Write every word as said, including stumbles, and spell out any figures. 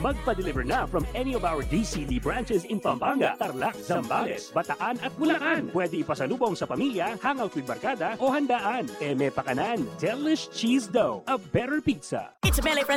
Magpa-deliver na from any of our D C D branches in Pampanga, Tarlac, Zambales, Bataan at Bulacan. Pwede ipasalubong sa pamilya, hangout with barkada o handaan. Eme Pakanan, Delish Cheese Dough, a better pizza. It's Mele